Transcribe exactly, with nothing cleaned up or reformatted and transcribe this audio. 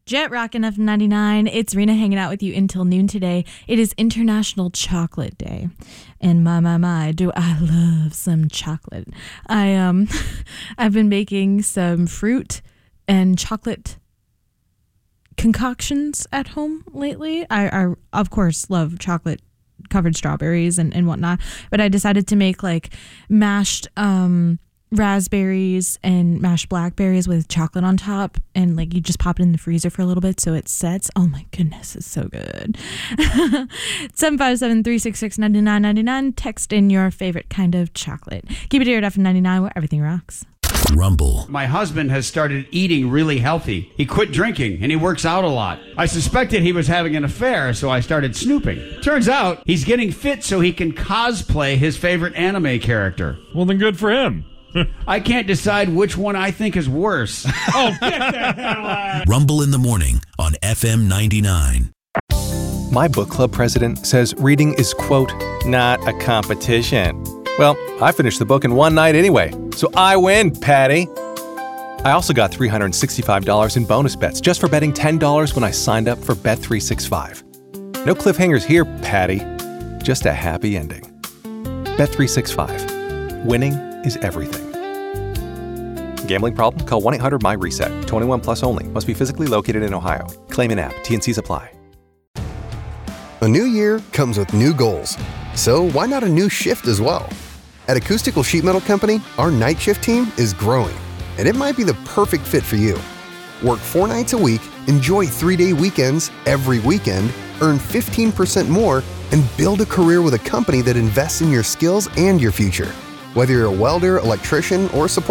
Jet Rockin' F ninety-nine. It's Rena hanging out with you until noon today. It is International Chocolate Day. And my, my, my, do I love some chocolate. I, um, I've been making some fruit and chocolate concoctions at home lately. I, I of course, love chocolate covered strawberries and, and whatnot. But I decided to make like mashed, um, raspberries and mashed blackberries with chocolate on top, and like you just pop it in the freezer for a little bit so it sets. Oh my goodness, it's so good. seven five seven, three six six, nine nine nine nine. Text in your favorite kind of chocolate. Keep it here at F ninety-nine where everything rocks. Rumble. My husband has started eating really healthy. He quit drinking and he works out a lot. I suspected he was having an affair, so I started snooping. Turns out he's getting fit so he can cosplay his favorite anime character. Well, then good for him. I can't decide which one I think is worse. Oh, get the hell out. Rumble in the morning on F M ninety-nine. My book club president says reading is, quote, not a competition. Well, I finished the book in one night anyway, so I win, Patty. I also got three hundred sixty-five dollars in bonus bets just for betting ten dollars when I signed up for Bet three sixty-five. No cliffhangers here, Patty. Just a happy ending. Bet three sixty-five. Winning is everything. Gambling problem? Call one eight hundred M Y reset. twenty-one plus only. Must be physically located in Ohio. Claim in app. T N Cs apply. A new year comes with new goals. So why not a new shift as well? At Acoustical Sheet Metal Company, our night shift team is growing, and it might be the perfect fit for you. Work four nights a week, enjoy three-day weekends every weekend, earn fifteen percent more, and build a career with a company that invests in your skills and your future. Whether you're a welder, electrician, or support